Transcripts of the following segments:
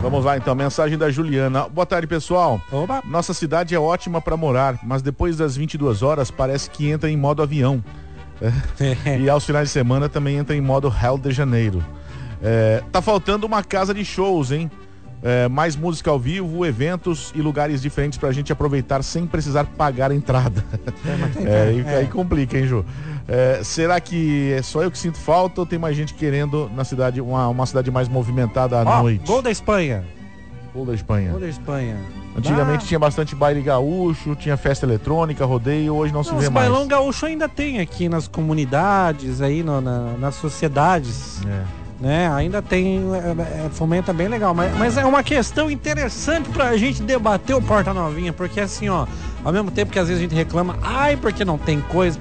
Vamos lá então, mensagem da Juliana. Boa tarde, pessoal. Oba. Nossa cidade é ótima para morar, mas depois das 22 horas parece que entra em modo avião. E aos finais de semana também entra em modo Rio de Janeiro. Tá faltando uma casa de shows, hein? Mais música ao vivo, eventos e lugares diferentes pra gente aproveitar sem precisar pagar a entrada. Aí complica, hein, Ju? Será que é só eu que sinto falta ou tem mais gente querendo na cidade, uma cidade mais movimentada à noite? Gol da Espanha. Gol da Espanha. Gol da Espanha. Antigamente tinha bastante baile gaúcho, tinha festa eletrônica, rodeio, hoje não se vê mais. Os bailão gaúcho ainda tem aqui nas comunidades, aí nas sociedades. Né? Ainda tem, fomenta bem legal, mas é uma questão interessante pra gente debater o Porta Novinha, porque assim, ó, ao mesmo tempo que às vezes a gente reclama, porque não tem coisa,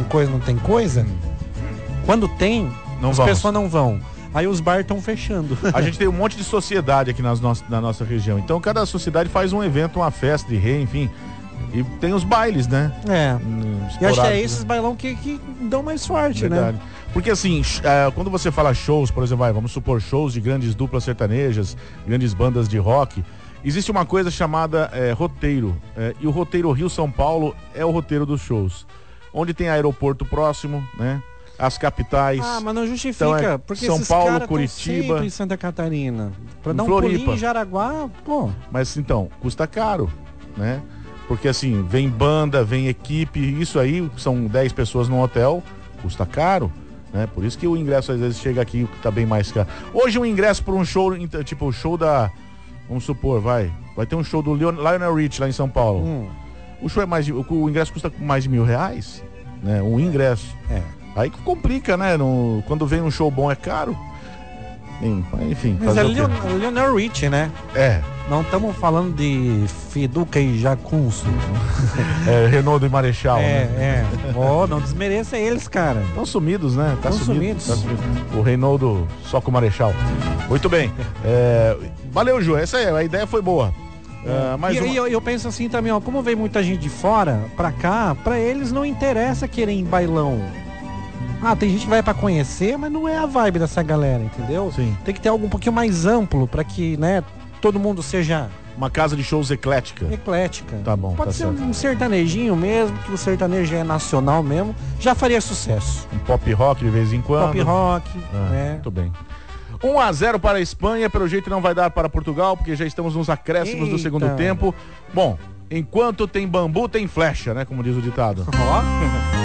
quando tem, as pessoas não vão. Aí os bares estão fechando. A gente tem um monte de sociedade aqui na nossa região. Então cada sociedade faz um evento, uma festa de rei, enfim. E tem os bailes, né? E acho que é esses bailão que dão mais forte, verdade, né? Porque assim, quando você fala shows, por exemplo, vamos supor shows de grandes duplas sertanejas, grandes bandas de rock, existe uma coisa chamada roteiro. E o roteiro Rio-São Paulo é o roteiro dos shows. Onde tem aeroporto próximo, né? As capitais. Mas não justifica, então porque São esses Paulo, caras Curitiba, em Santa Catarina. Pra dar um Floripa. pulinho em Jaraguá, pô. Mas então, custa caro, né? Porque assim, vem banda, vem equipe, isso aí, são 10 pessoas num hotel, custa caro, né? Por isso que o ingresso às vezes chega aqui, tá bem mais caro. Hoje um ingresso por um show, tipo o show da, vamos supor, vai ter um show do Lionel Richie lá em São Paulo. O show o ingresso custa mais de R$1.000, né? Um ingresso. Aí que complica, né? Quando vem um show bom é caro. Enfim. Mas é Lionel Richie, né? Não estamos falando de Fiduca e Jacunço. Renault e Marechal, né? Não desmereça eles, cara. Estão sumidos, né? Estão sumidos. O Renault só com o Marechal. Muito bem. Valeu, Ju. Essa a ideia foi boa. Eu penso assim também, ó, como vem muita gente de fora pra cá, pra eles não interessa querer ir em bailão. Tem gente que vai pra conhecer, mas não é a vibe dessa galera, entendeu? Sim. Tem que ter algo um pouquinho mais amplo pra que, né, todo mundo seja... Uma casa de shows eclética. Tá bom, Pode tá ser certo. um sertanejinho mesmo, que o sertanejo é nacional mesmo, já faria sucesso. Um pop rock de vez em quando. Pop rock, né? Muito bem. 1-0 para a Espanha, pelo jeito não vai dar para Portugal, porque já estamos nos acréscimos do segundo tempo. Bom, enquanto tem bambu, tem flecha, né? Como diz o ditado.